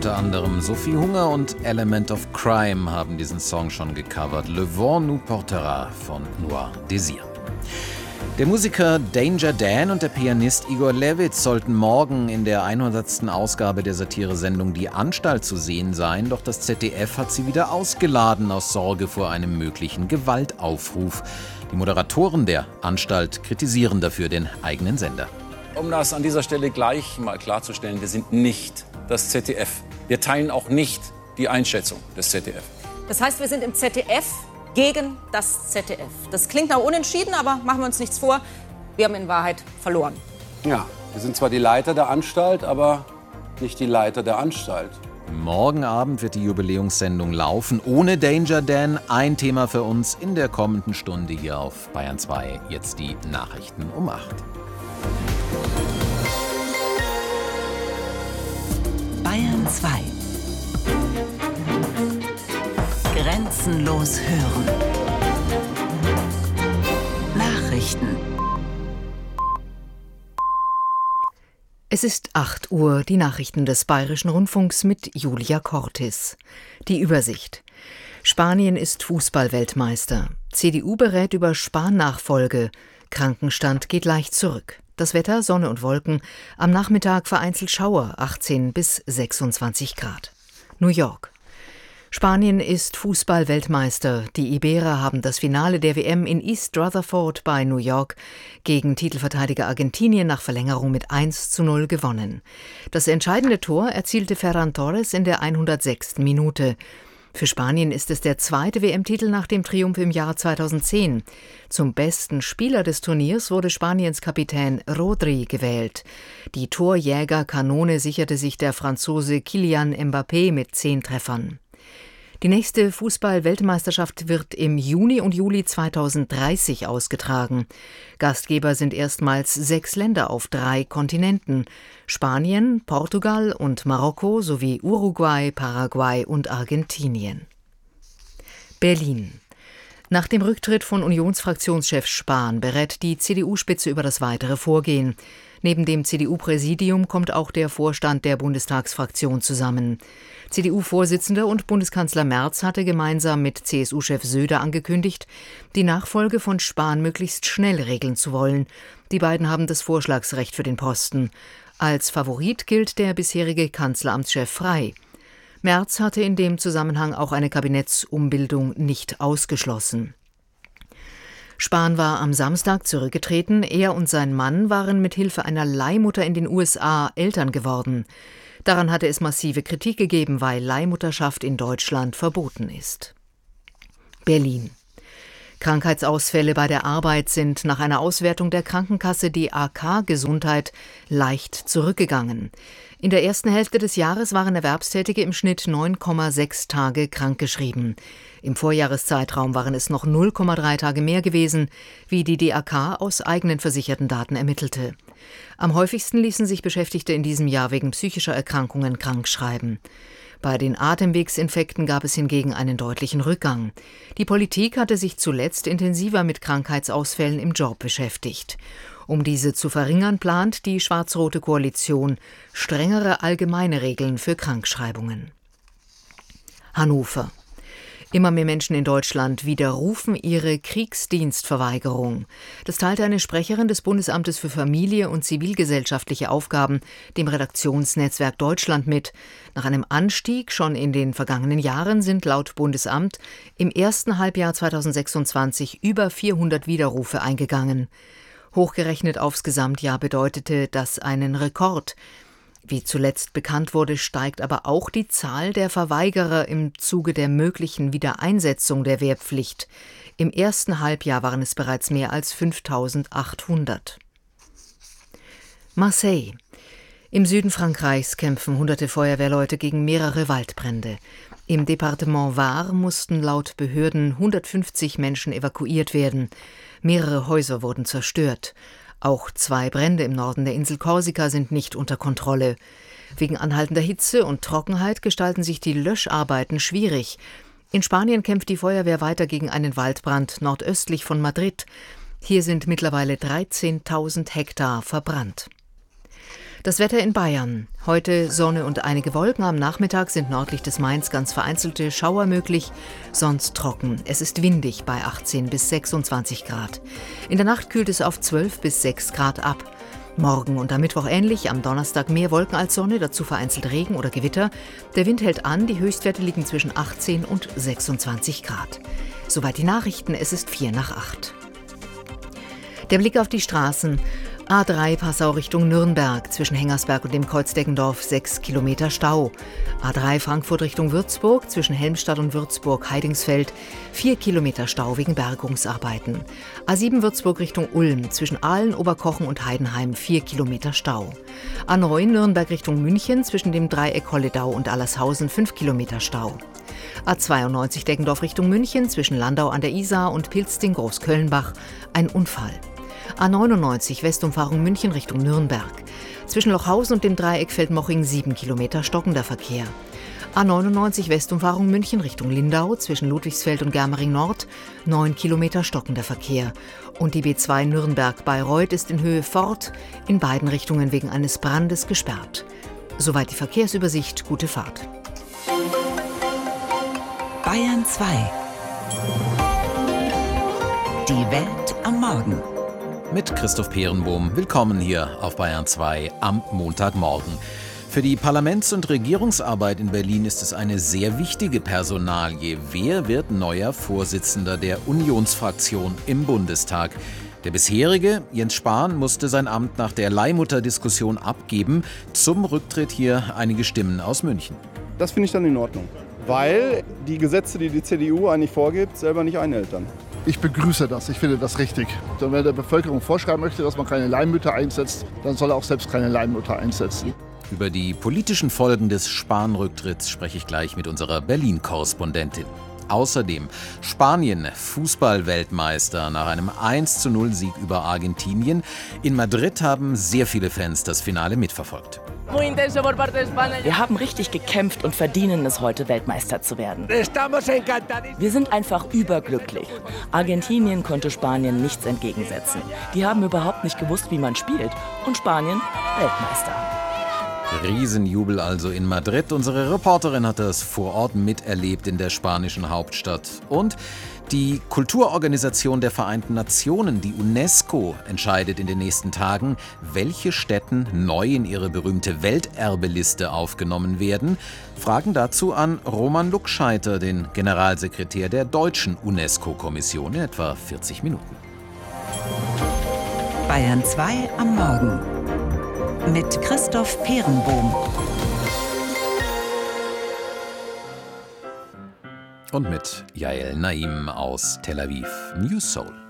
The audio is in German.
Unter anderem Sophie Hunger und Element of Crime haben diesen Song schon gecovert. Le Vent nous portera von Noir Désir. Der Musiker Danger Dan und der Pianist Igor Levitz sollten morgen in der 100. Ausgabe der Satiresendung Die Anstalt zu sehen sein, doch das ZDF hat sie wieder ausgeladen aus Sorge vor einem möglichen Gewaltaufruf. Die Moderatoren der Anstalt kritisieren dafür den eigenen Sender. Um das an dieser Stelle gleich mal klarzustellen, wir sind nicht das ZDF. Wir teilen auch nicht die Einschätzung des ZDF. Das heißt, wir sind im ZDF gegen das ZDF. Das klingt nach Unentschieden, aber machen wir uns nichts vor. Wir haben in Wahrheit verloren. Ja, wir sind zwar die Leiter der Anstalt, aber nicht die Leiter der Anstalt. Morgen Abend wird die Jubiläumssendung laufen, ohne Danger Dan. Ein Thema für uns in der kommenden Stunde hier auf Bayern 2. Jetzt die Nachrichten um 8. Bayern 2. Grenzenlos hören. Nachrichten. Es ist 8 Uhr, die Nachrichten des Bayerischen Rundfunks mit Julia Cortis. Die Übersicht. Spanien ist Fußballweltmeister. CDU berät über Spahn-Nachfolge. Krankenstand geht leicht zurück. Das Wetter, Sonne und Wolken. Am Nachmittag vereinzelt Schauer, 18 bis 26 Grad. New York. Spanien ist Fußball-Weltmeister. Die Iberer haben das Finale der WM in East Rutherford bei New York gegen Titelverteidiger Argentinien nach Verlängerung mit 1:0 gewonnen. Das entscheidende Tor erzielte Ferran Torres in der 106. Minute. Für Spanien ist es der zweite WM-Titel nach dem Triumph im Jahr 2010. Zum besten Spieler des Turniers wurde Spaniens Kapitän Rodri gewählt. Die Torjägerkanone sicherte sich der Franzose Kylian Mbappé mit 10 Treffern. Die nächste Fußball-Weltmeisterschaft wird im Juni und Juli 2030 ausgetragen. Gastgeber sind erstmals 6 Länder auf 3 Kontinenten: Spanien, Portugal und Marokko sowie Uruguay, Paraguay und Argentinien. Berlin. Nach dem Rücktritt von Unionsfraktionschef Spahn berät die CDU-Spitze über das weitere Vorgehen. Neben dem CDU-Präsidium kommt auch der Vorstand der Bundestagsfraktion zusammen. CDU-Vorsitzender und Bundeskanzler Merz hatte gemeinsam mit CSU-Chef Söder angekündigt, die Nachfolge von Spahn möglichst schnell regeln zu wollen. Die beiden haben das Vorschlagsrecht für den Posten. Als Favorit gilt der bisherige Kanzleramtschef Frey. Merz hatte in dem Zusammenhang auch eine Kabinettsumbildung nicht ausgeschlossen. Spahn war am Samstag zurückgetreten. Er und sein Mann waren mit Hilfe einer Leihmutter in den USA Eltern geworden. Daran hatte es massive Kritik gegeben, weil Leihmutterschaft in Deutschland verboten ist. Berlin. Krankheitsausfälle bei der Arbeit sind nach einer Auswertung der Krankenkasse DAK Gesundheit leicht zurückgegangen. In der ersten Hälfte des Jahres waren Erwerbstätige im Schnitt 9,6 Tage krankgeschrieben. Im Vorjahreszeitraum waren es noch 0,3 Tage mehr gewesen, wie die DAK aus eigenen versicherten Daten ermittelte. Am häufigsten ließen sich Beschäftigte in diesem Jahr wegen psychischer Erkrankungen krankschreiben. Bei den Atemwegsinfekten gab es hingegen einen deutlichen Rückgang. Die Politik hatte sich zuletzt intensiver mit Krankheitsausfällen im Job beschäftigt. Um diese zu verringern, plant die schwarz-rote Koalition strengere allgemeine Regeln für Krankschreibungen. Hannover. Immer mehr Menschen in Deutschland widerrufen ihre Kriegsdienstverweigerung. Das teilte eine Sprecherin des Bundesamtes für Familie und zivilgesellschaftliche Aufgaben dem Redaktionsnetzwerk Deutschland mit. Nach einem Anstieg schon in den vergangenen Jahren sind laut Bundesamt im ersten Halbjahr 2026 über 400 Widerrufe eingegangen. Hochgerechnet aufs Gesamtjahr bedeutete das einen Rekord. Wie zuletzt bekannt wurde, steigt aber auch die Zahl der Verweigerer im Zuge der möglichen Wiedereinsetzung der Wehrpflicht. Im ersten Halbjahr waren es bereits mehr als 5.800. Marseille. Im Süden Frankreichs kämpfen hunderte Feuerwehrleute gegen mehrere Waldbrände. Im Departement Var mussten laut Behörden 150 Menschen evakuiert werden. Mehrere Häuser wurden zerstört. Auch 2 Brände im Norden der Insel Korsika sind nicht unter Kontrolle. Wegen anhaltender Hitze und Trockenheit gestalten sich die Löscharbeiten schwierig. In Spanien kämpft die Feuerwehr weiter gegen einen Waldbrand nordöstlich von Madrid. Hier sind mittlerweile 13.000 Hektar verbrannt. Das Wetter in Bayern. Heute Sonne und einige Wolken. Am Nachmittag sind nördlich des Mains ganz vereinzelte Schauer möglich, sonst trocken. Es ist windig bei 18 bis 26 Grad. In der Nacht kühlt es auf 12 bis 6 Grad ab. Morgen und am Mittwoch ähnlich, am Donnerstag mehr Wolken als Sonne, dazu vereinzelt Regen oder Gewitter. Der Wind hält an, die Höchstwerte liegen zwischen 18 und 26 Grad. Soweit die Nachrichten, es ist 7:45. Der Blick auf die Straßen. A3 Passau Richtung Nürnberg, zwischen Hengersberg und dem Kreuzdeggendorf 6 Kilometer Stau. A3 Frankfurt Richtung Würzburg, zwischen Helmstadt und Würzburg-Heidingsfeld 4 Kilometer Stau wegen Bergungsarbeiten. A7 Würzburg Richtung Ulm, zwischen Aalen, Oberkochen und Heidenheim 4 Kilometer Stau. A9 Nürnberg Richtung München, zwischen dem Dreieck Holledau und Allershausen 5 Kilometer Stau. A92 Deggendorf Richtung München, zwischen Landau an der Isar und Pilzding-Großkölnbach ein Unfall. A99 Westumfahrung München Richtung Nürnberg. Zwischen Lochhausen und dem Dreieck Feldmoching 7 Kilometer stockender Verkehr. A99 Westumfahrung München Richtung Lindau, zwischen Ludwigsfeld und Germering Nord 9 Kilometer stockender Verkehr. Und die B2 Nürnberg-Bayreuth ist in Höhe Fort in beiden Richtungen wegen eines Brandes gesperrt. Soweit die Verkehrsübersicht, gute Fahrt. Bayern 2. Die Welt am Morgen. Mit Christoph Peerenbohm. Willkommen hier auf Bayern 2 am Montagmorgen. Für die Parlaments- und Regierungsarbeit in Berlin ist es eine sehr wichtige Personalie. Wer wird neuer Vorsitzender der Unionsfraktion im Bundestag? Der bisherige, Jens Spahn, musste sein Amt nach der Leihmutter-Diskussion abgeben. Zum Rücktritt hier einige Stimmen aus München. Das finde ich dann in Ordnung, weil die Gesetze, die die CDU eigentlich vorgibt, selber nicht einhält dann. Ich begrüße das, ich finde das richtig. Und wenn der Bevölkerung vorschreiben möchte, dass man keine Leihmütter einsetzt, dann soll er auch selbst keine Leihmutter einsetzen. Über die politischen Folgen des Spahn-Rücktritts spreche ich gleich mit unserer Berlin-Korrespondentin. Außerdem Spanien, Fußball-Weltmeister nach einem 1:0-Sieg über Argentinien. In Madrid haben sehr viele Fans das Finale mitverfolgt. Wir haben richtig gekämpft und verdienen es heute, Weltmeister zu werden. Wir sind einfach überglücklich. Argentinien konnte Spanien nichts entgegensetzen. Die haben überhaupt nicht gewusst, wie man spielt. Und Spanien, Weltmeister. Riesenjubel also in Madrid. Unsere Reporterin hat das vor Ort miterlebt in der spanischen Hauptstadt. Und die Kulturorganisation der Vereinten Nationen, die UNESCO, entscheidet in den nächsten Tagen, welche Stätten neu in ihre berühmte Welterbeliste aufgenommen werden. Fragen dazu an Roman Luckscheiter, den Generalsekretär der deutschen UNESCO-Kommission, in etwa 40 Minuten. Bayern 2 am Morgen. Mit Christoph Peerenbohm. Und mit Yael Naim aus Tel Aviv, New Soul.